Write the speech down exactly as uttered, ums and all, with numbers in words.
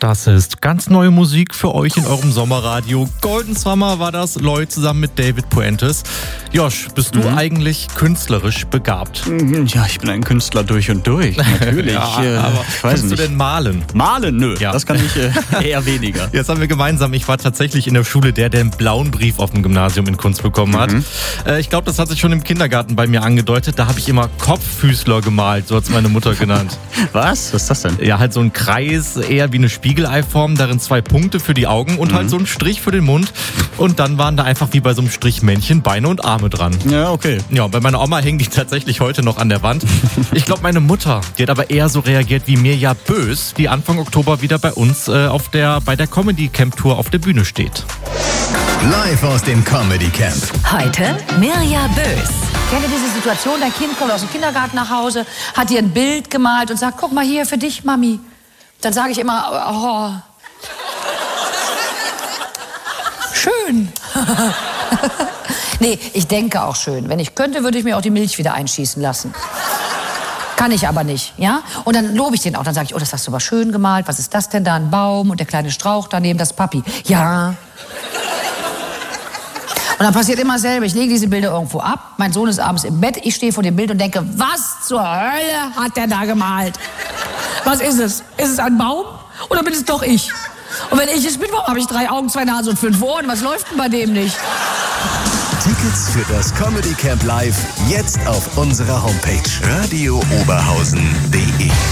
Das ist ganz neue Musik für euch in eurem Sommerradio. Golden Summer war das, Lloyd zusammen mit David Puentes. Josh, bist du mhm. eigentlich künstlerisch begabt? Ja, ich bin ein Künstler durch und durch, natürlich. ja, äh, aber ich weiß kannst nicht. du denn malen? Malen? Nö, ja. das kann ich äh, eher weniger. Jetzt haben wir gemeinsam, ich war tatsächlich in der Schule der, der einen blauen Brief auf dem Gymnasium in Kunst bekommen hat. Mhm. Äh, ich glaube, das hat sich schon im Kindergarten bei mir angedeutet. Da habe ich immer Kopffüßler gemalt, so hat es meine Mutter genannt. Was? Was ist das denn? Ja, halt so ein Kreis, eher wie eine Spiegeleiform, darin zwei Punkte für die Augen und mhm. halt so ein Strich für den Mund. Und dann waren da einfach wie bei so einem Strichmännchen Beine und Arme dran. Ja, okay. Ja, bei meiner Oma hängen die tatsächlich heute noch an der Wand. Ich glaube, meine Mutter, die hat aber eher so reagiert wie Mirja Bös, die Anfang Oktober wieder bei uns äh, auf der, bei der Comedy Camp Tour auf der Bühne steht. Live aus dem Comedy Camp. Heute Mirja Bös. Kennt ihr diese Situation, dein Kind kommt aus dem Kindergarten nach Hause, hat dir ein Bild gemalt und sagt, guck mal hier, für dich, Mami. Dann sage ich immer, oh, schön. Nee, ich denke auch schön. Wenn ich könnte, würde ich mir auch die Milch wieder einschießen lassen. Kann ich aber nicht, ja? Und dann lobe ich den auch. Dann sage ich, oh, das hast du aber schön gemalt. Was ist das denn da? Ein Baum und der kleine Strauch daneben, das Papi. Ja. Und dann passiert immer dasselbe. Ich lege diese Bilder irgendwo ab. Mein Sohn ist abends im Bett. Ich stehe vor dem Bild und denke, was zur Hölle hat der da gemalt? Was ist es? Ist es ein Baum? Oder bin es doch ich? Und wenn ich es bin, warum habe ich drei Augen, zwei Nasen und fünf Ohren? Was läuft denn bei dem nicht? Tickets für das Comedy Camp Live jetzt auf unserer Homepage radio oberhausen punkt de.